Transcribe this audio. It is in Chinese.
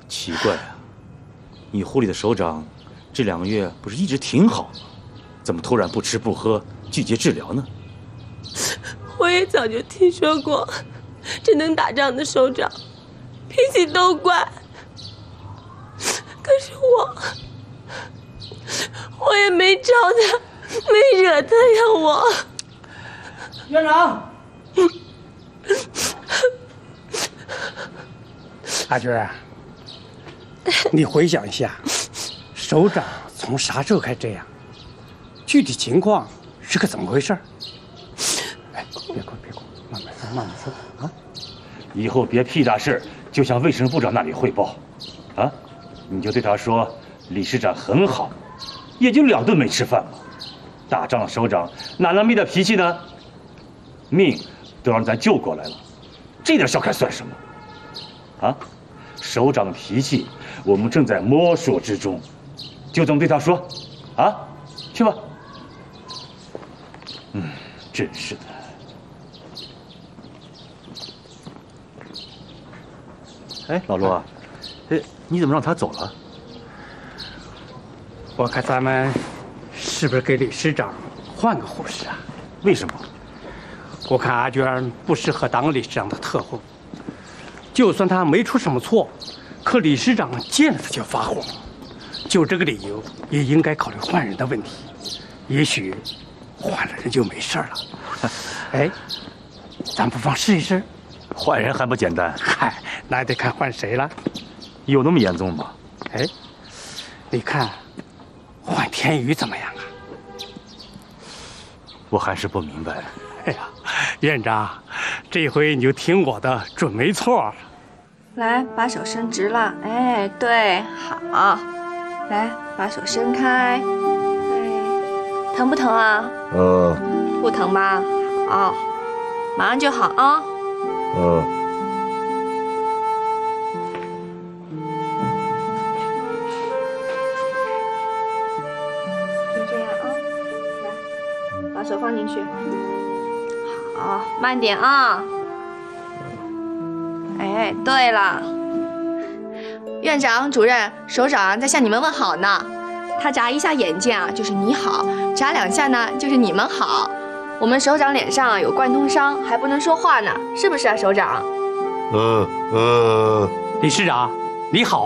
奇怪啊，你护理的首长这2个月不是一直挺好吗？怎么突然不吃不喝，拒绝治疗呢？ 我也早就听说过，这能打仗的首长脾气都怪。可是我也没招他，没惹他呀，我。 院长，阿军儿，你回想一下，首长从啥时候开始这样？具体情况是个怎么回事？哎，别哭，慢慢说啊！ 以后别屁大事就向卫生部长那里汇报，啊，你就对他说，理事长很好，也就2顿没吃饭嘛。打仗的首长哪能没点脾气呢？命都让咱救过来了，这点小开算什么？啊，首长的脾气我们正在摸索之中，就这么对他说，啊，去吧。真是的。 哎，老罗，你怎么让他走了？ 我看咱们是不是给理事长换个护士啊？ 为什么？ 我看阿娟不适合当理事长的特护，就算他没出什么错，可理事长见了他就发火，就这个理由也应该考虑换人的问题。也许换了人就没事了。哎，咱不妨试一试？ 换人还不简单？ 嗨，那得看换谁了。 有那么严重吗？ 哎，你看，换天宇怎么样啊？ 我还是不明白。 哎呀，院长，这回你就听我的，准没错。 来，把手伸直了。哎，对，好。来，把手伸开。对，疼不疼啊？不疼吧？好，马上就好啊。就这样啊，来，把手放进去。好，慢点啊。哎，对了，院长、主任、首长在向你们问好呢。他眨一下眼睛啊，就是你好；眨2下呢，就是你们好。我们首长脸上有贯通伤，还不能说话呢，是不是啊，首长？ 理事长，你好。